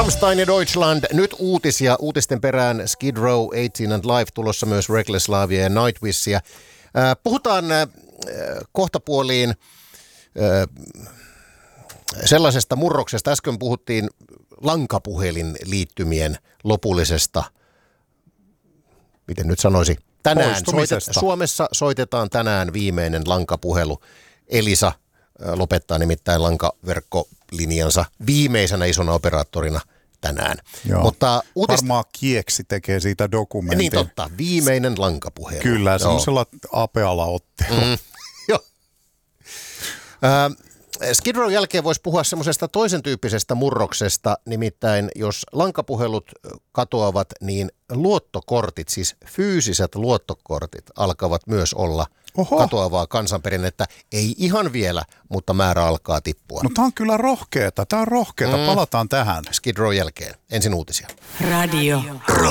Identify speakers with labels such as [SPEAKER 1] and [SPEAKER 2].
[SPEAKER 1] Rammstein ja Deutschland. Nyt uutisia. Uutisten perään Skid Row, 18 and Live, tulossa myös Reckless Lavia ja Nightwishia. Puhutaan kohtapuoliin sellaisesta murroksesta. Äsken puhuttiin lankapuhelinliittymien lopullisesta, miten nyt sanoisi, tänään Suomessa soitetaan tänään viimeinen lankapuhelu. Elisa lopettaa nimittäin lankaverkkolinjansa viimeisenä isona operaattorina tänään.
[SPEAKER 2] Joo. Mutta varmaan Kieksi tekee siitä dokumentin.
[SPEAKER 1] Niin totta, viimeinen lankapuhelu.
[SPEAKER 2] Kyllä, semmoisella apealla otteella.
[SPEAKER 1] Joo. Skid Row jälkeen voisi puhua semmoisesta toisen tyyppisestä murroksesta, nimittäin jos lankapuhelut katoavat, niin luottokortit, siis fyysiset luottokortit alkavat myös olla katoavaa kansanperinnettä. Ei ihan vielä, mutta määrä alkaa tippua.
[SPEAKER 2] No tämä on kyllä rohkeeta, palataan tähän.
[SPEAKER 1] Skid Row jälkeen, ensin uutisia.
[SPEAKER 3] Radio.